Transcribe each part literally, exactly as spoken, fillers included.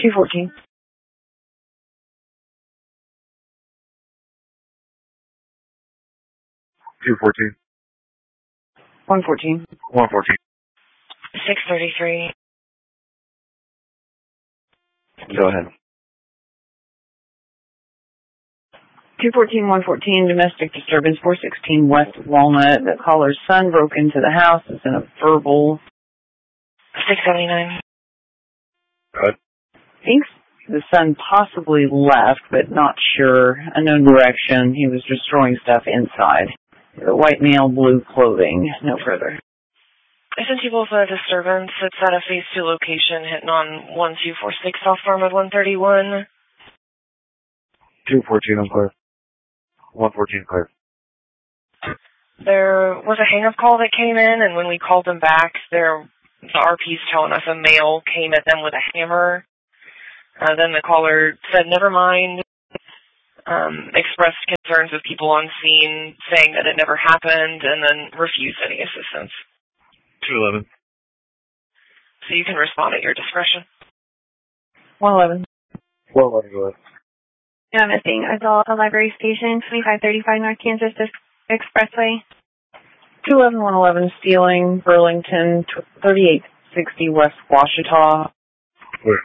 two fourteen. two fourteen. one fourteen. one fourteen. six thirty-three. Go ahead. two fourteen, one fourteen, domestic disturbance, four sixteen West Walnut. The caller's son broke into the house. It's in a verbal. six seventy-nine. Good. Thinks the son possibly left, but not sure. Unknown direction. He was destroying stuff inside. The white male, blue clothing. No further. I sent you both a disturbance. It's at a phase two location hitting on one two four six South Farmwood one thirty-one. two fourteen, I'm clear. one fourteen, clear. There was a hang-up call that came in, and when we called them back, there, the R P's telling us a male came at them with a hammer. Uh, then the caller said, never mind, um, expressed concerns with people on scene, saying that it never happened, and then refused any assistance. two eleven. So you can respond at your discretion. one eleven. one eleven, go ahead. Yeah, missing. I saw a library station, twenty-five thirty-five North Kansas Expressway. two eleven, one eleven, stealing, Burlington, thirty-eight sixty West Washita. Clear.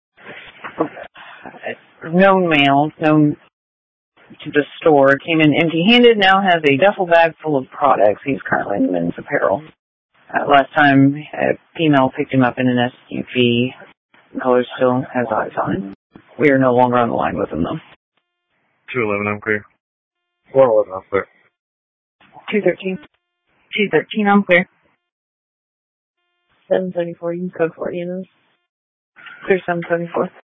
Known male, known to the store, came in empty-handed, now has a duffel bag full of products. He's currently in men's apparel. Uh, last time, a female picked him up in an S U V. The caller still has eyes on him. We are no longer on the line with him, though. two eleven, I'm clear. one eleven, I'm clear. two thirteen. two thirteen, I'm clear. seven seventy-four, you can code forty in this. Clear seven seventy-four.